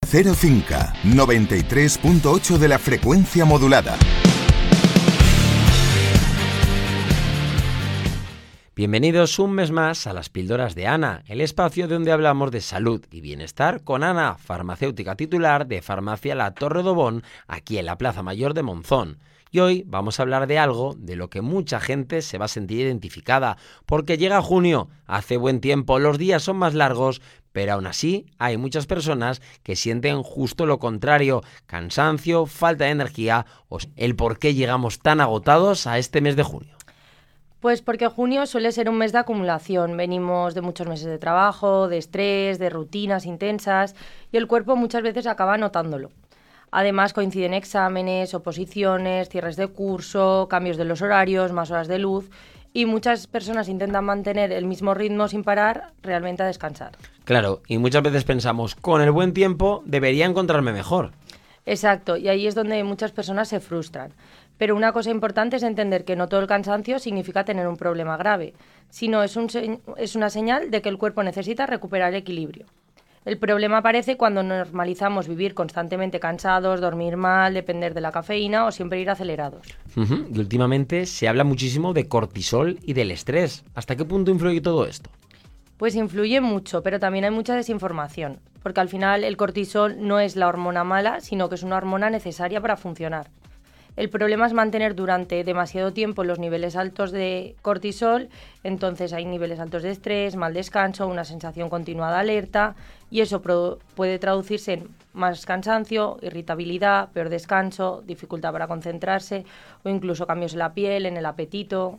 Cero Finca, 93.8 de la frecuencia modulada. Bienvenidos un mes más a las Píldoras de Ana, el espacio donde hablamos de salud y bienestar con Ana, farmacéutica titular de Farmacia La Torre d'Obón, aquí en la Plaza Mayor de Monzón. Y hoy vamos a hablar de algo de lo que mucha gente se va a sentir identificada, porque llega junio, hace buen tiempo, los días son más largos, pero aún así hay muchas personas que sienten justo lo contrario, cansancio, falta de energía o el por qué llegamos tan agotados a este mes de junio. Pues porque junio suele ser un mes de acumulación. Venimos de muchos meses de trabajo, de estrés, de rutinas intensas y el cuerpo muchas veces acaba notándolo. Además coinciden exámenes, oposiciones, cierres de curso, cambios de los horarios, más horas de luz y muchas personas intentan mantener el mismo ritmo sin parar realmente a descansar. Claro, y muchas veces pensamos, con el buen tiempo debería encontrarme mejor. Exacto, y ahí es donde muchas personas se frustran. Pero una cosa importante es entender que no todo el cansancio significa tener un problema grave, sino es una señal de que el cuerpo necesita recuperar el equilibrio. El problema aparece cuando normalizamos vivir constantemente cansados, dormir mal, depender de la cafeína o siempre ir acelerados. Y últimamente se habla muchísimo de cortisol y del estrés. ¿Hasta qué punto influye todo esto? Pues influye mucho, pero también hay mucha desinformación, porque al final el cortisol no es la hormona mala, sino que es una hormona necesaria para funcionar. El problema es mantener durante demasiado tiempo los niveles altos de cortisol, entonces hay niveles altos de estrés, mal descanso, una sensación continua de alerta y eso puede traducirse en más cansancio, irritabilidad, peor descanso, dificultad para concentrarse o incluso cambios en la piel, en el apetito.